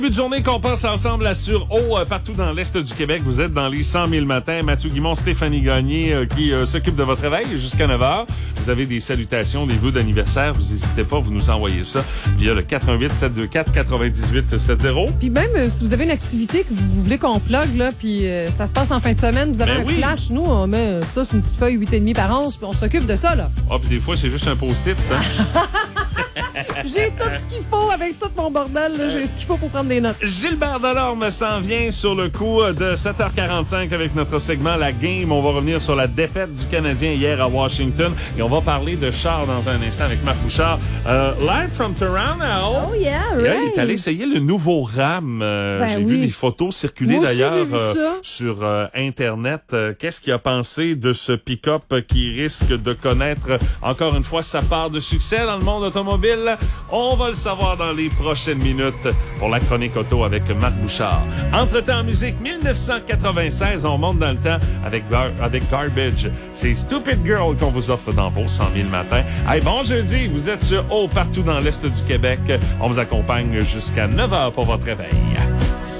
Début de journée qu'on passe ensemble là sur partout dans l'Est du Québec. Vous êtes dans les 100 000 matins. Mathieu Guimond, Stéphanie Gagné qui s'occupe de votre réveil jusqu'à 9h. Vous avez des salutations, des vœux d'anniversaire. Vous n'hésitez pas, vous nous envoyez ça via le 418-724-9870. Puis même si vous avez une activité que vous voulez qu'on plug, là, puis ça se passe en fin de semaine, vous avez flash. Nous, on met ça sur une petite feuille 8,5 par 11, puis on s'occupe de ça, là. Ah, puis des fois, c'est juste un post-it. Hein? J'ai tout ce qu'il faut avec tout mon bordel. Là. J'ai ce qu'il faut pour prendre des notes. Gilbert Delorme s'en vient sur le coup de 7h45 avec notre segment La Game. On va revenir sur la défaite du Canadien hier à Washington. Et on va parler de char dans un instant avec Marc Bouchard. Live from Toronto. Oh yeah, right. Et il est allé essayer le nouveau RAM. J'ai vu des photos circuler d'ailleurs sur Internet. Qu'est-ce qu'il a pensé de ce pick-up qui risque de connaître encore une fois sa part de succès dans le monde automobile? On va le savoir dans les prochaines minutes pour la chronique auto avec Marc Bouchard. Entre-temps en musique, 1996, on monte dans le temps avec Garbage. C'est Stupid Girl qu'on vous offre dans vos 100 000 matins. Hey, bon jeudi, vous êtes sur partout dans l'Est du Québec. On vous accompagne jusqu'à 9h pour votre réveil.